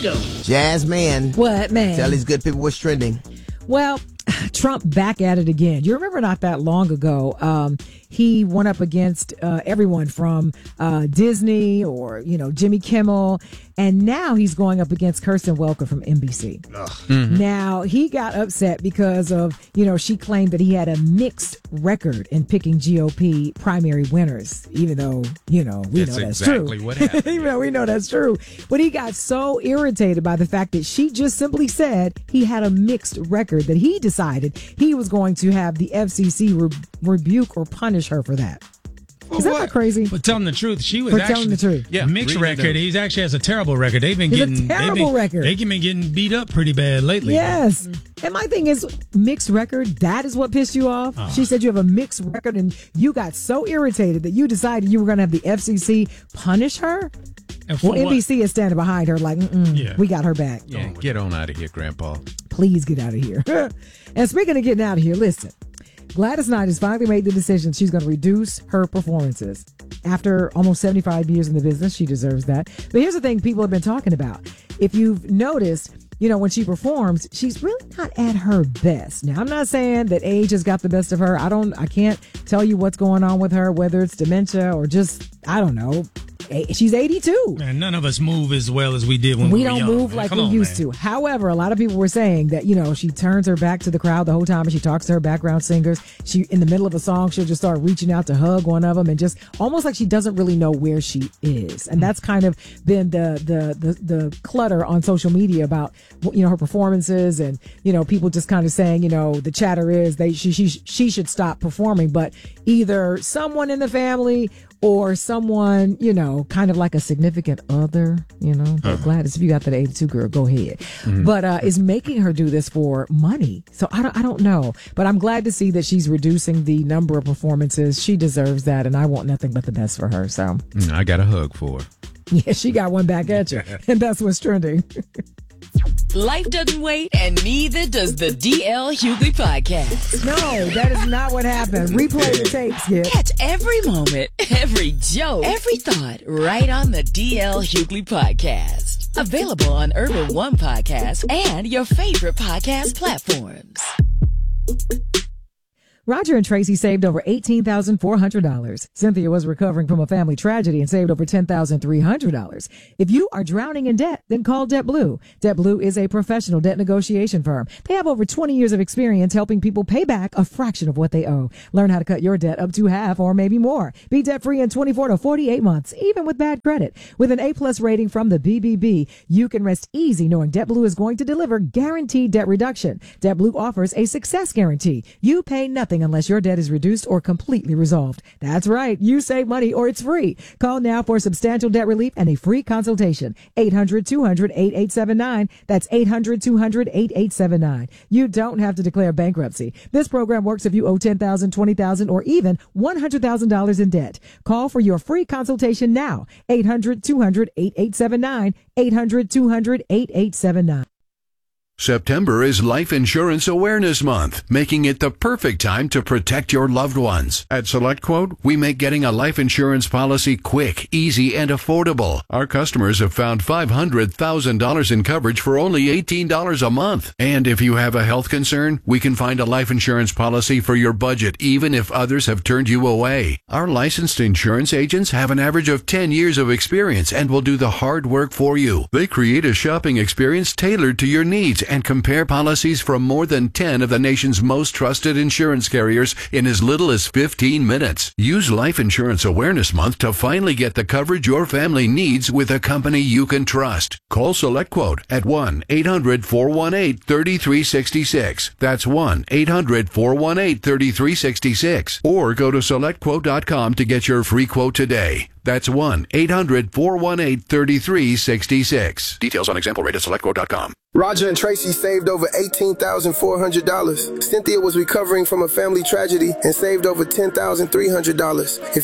doing? Jasmine. What, man? Tell these good people what's trending. Well, Trump back at it again. You remember not that long ago, he went up against everyone from Disney or, Jimmy Kimmel. And now he's going up against Kirsten Welker from NBC. Mm-hmm. Now, he got upset because of, she claimed that he had a mixed record in picking GOP primary winners, even though, we know that's exactly true. What happened. Even though we know that's true. But he got so irritated by the fact that she just simply said he had a mixed record that he decided he was going to have the FCC rebuke or punish her for that. Is that not crazy? But telling the truth, she was telling the truth. Mixed record. He actually has a terrible record. They've been record. They've been getting beat up pretty bad lately. Yes. And my thing is, mixed record, that is what pissed you off? She said you have a mixed record and you got so irritated that you decided you were going to have the FCC punish her? Well, NBC is standing behind her like, we got her back. Yeah, get on out of here, Grandpa. Please get out of here. And speaking of getting out of here, listen. Gladys Knight has finally made the decision she's going to reduce her performances. After almost 75 years in the business, she deserves that. But here's the thing people have been talking about. If you've noticed, when she performs, she's really not at her best. Now, I'm not saying that age has got the best of her. I can't tell you what's going on with her, whether it's dementia or just, I don't know. She's 82. Man, none of us move as well as we did when we were young. We don't move like we used to. However, a lot of people were saying that, she turns her back to the crowd the whole time and she talks to her background singers. She, in the middle of a song, she'll just start reaching out to hug one of them and just almost like she doesn't really know where she is. And that's kind of been the clutter on social media about, her performances and, people just kind of saying, the chatter is she should stop performing. But either someone in the family or someone, kind of like a significant other, but Gladys, if you got that 82 girl, go ahead. Mm-hmm. But is making her do this for money. So I don't know. But I'm glad to see that she's reducing the number of performances. She deserves that, and I want nothing but the best for her. So I got a hug for her. Yeah, she got one back at you, and that's what's trending. Life doesn't wait, and neither does the DL Hughley podcast. No, that is not what happened. Replay the tapes, Skip. Catch every moment, every joke, every thought right on the DL Hughley podcast. Available on Urban One Podcast and your favorite podcast platforms. Roger and Tracy saved over $18,400. Cynthia was recovering from a family tragedy and saved over $10,300. If you are drowning in debt, then call JetBlue. JetBlue is a professional debt negotiation firm. They have over 20 years of experience helping people pay back a fraction of what they owe. Learn how to cut your debt up to half or maybe more. Be debt-free in 24 to 48 months, even with bad credit. With an A+ rating from the BBB, you can rest easy knowing JetBlue is going to deliver guaranteed debt reduction. JetBlue offers a success guarantee. You pay nothing unless your debt is reduced or completely resolved. That's right. You save money or it's free. Call now for substantial debt relief and a free consultation. 800-200-8879. That's 800-200-8879. You don't have to declare bankruptcy. This program works if you owe $10,000, $20,000, or even $100,000 in debt. Call for your free consultation now. 800-200-8879. 800-200-8879. September is Life Insurance Awareness Month, making it the perfect time to protect your loved ones. At SelectQuote, we make getting a life insurance policy quick, easy, and affordable. Our customers have found $500,000 in coverage for only $18 a month. And if you have a health concern, we can find a life insurance policy for your budget, even if others have turned you away. Our licensed insurance agents have an average of 10 years of experience and will do the hard work for you. They create a shopping experience tailored to your needs and compare policies from more than 10 of the nation's most trusted insurance carriers in as little as 15 minutes. Use Life Insurance Awareness Month to finally get the coverage your family needs with a company you can trust. Call SelectQuote at 1-800-418-3366. That's 1-800-418-3366. Or go to SelectQuote.com to get your free quote today. That's 1-800-418-3366. Details on example rate at SelectQuote.com. Roger and Tracy saved over $18,400. Cynthia was recovering from a family tragedy and saved over $10,300. If